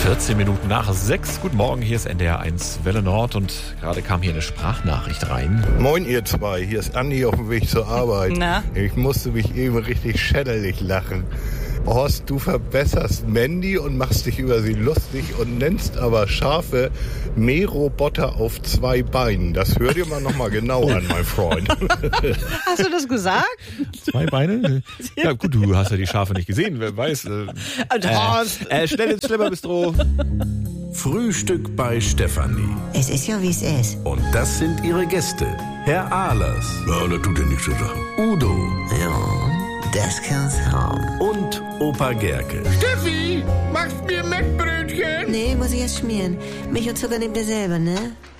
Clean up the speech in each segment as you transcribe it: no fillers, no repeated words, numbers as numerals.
14 Minuten nach 6. Guten Morgen, hier ist NDR 1 Welle Nord und gerade kam hier eine Sprachnachricht rein. Moin ihr zwei, hier ist Andi auf dem Weg zur Arbeit. Na? Ich musste mich eben richtig schädelig lachen. Horst, du verbesserst Mandy und machst dich über sie lustig und nennst aber Schafe Mähroboter auf 2 Beinen. Das hör dir mal nochmal genau an, mein Freund. Hast du das gesagt? 2 Beine? Ja gut, du hast ja die Schafe nicht gesehen, wer weiß. Schnell ins Schlepperbistro. Frühstück bei Stefanie. Es ist ja, wie es ist. Und das sind ihre Gäste. Herr Ahlers. Ja, das tut ja nichts zu sagen. Udo. Ja, das kann's haben. Und Opa Gerke. Steffi, machst mir Mettbrötchen? Nee, muss ich erst schmieren. Milch und Zucker nehmt ihr selber, ne?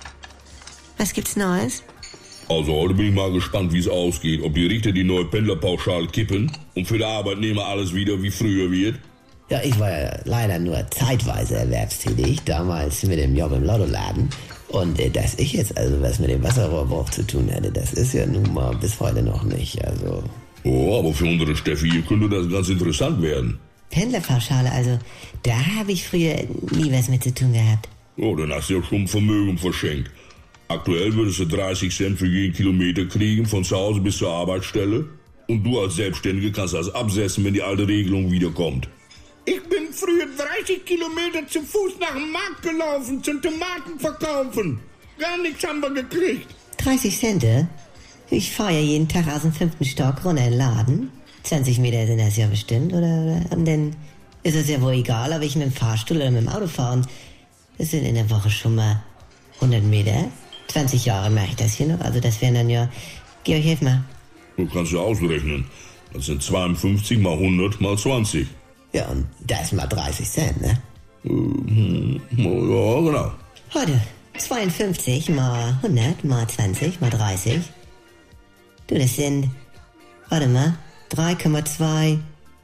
Was gibt's Neues? Also heute bin ich mal gespannt, wie es ausgeht. Ob die Richter die neue Pendlerpauschale kippen und für die Arbeitnehmer alles wieder wie früher wird. Ja, ich war ja leider nur zeitweise erwerbstätig, damals mit dem Job im Lottoladen. Und dass ich jetzt also was mit dem Wasserrohrbruch zu tun hätte, das ist ja nun mal bis heute noch nicht, also... Oh, aber für unsere Steffi hier könnte das ganz interessant werden. Pendlerpauschale, also, da habe ich früher nie was mit zu tun gehabt. Oh, dann hast du ja schon Vermögen verschenkt. Aktuell würdest du 30 Cent für jeden Kilometer kriegen, von zu Hause bis zur Arbeitsstelle. Und du als Selbstständige kannst das absetzen, wenn die alte Regelung wiederkommt. Ich bin früher 30 Kilometer zu Fuß nach dem Markt gelaufen, zum Tomaten verkaufen. Gar nichts haben wir gekriegt. 30 Cent? Ich fahre ja jeden Tag aus dem 5. Stock runter in den Laden. 20 Meter sind das ja bestimmt, oder? Und dann ist es ja wohl egal, ob ich mit dem Fahrstuhl oder mit dem Auto fahre. Und das sind in der Woche schon mal 100 Meter. 20 Jahre mache ich das hier noch. Also das wären dann ja... Georg, hilf mal. Du kannst ja ausrechnen. Das sind 52 mal 100 mal 20. Ja, und das mal 30 Cent, ne? Ja, genau. Heute 52 mal 100 mal 20 mal 30. Du, das sind... Warte mal. 3,2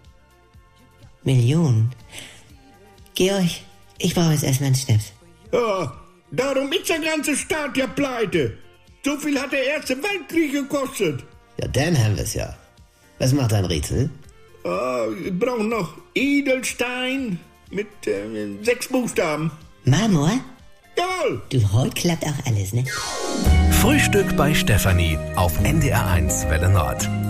Millionen. Georg, ich brauche jetzt erstmal einen Schnips. Ja, darum ist der ganze Staat ja pleite. So viel hat der Erste Weltkrieg gekostet. Ja, dann haben wir's ja. Was macht ein Rätsel? Ich brauche noch Edelstein mit 6 Buchstaben. Marmor? Jawohl. Du, heute klappt auch alles, ne? Frühstück bei Stefanie auf NDR 1 Welle Nord.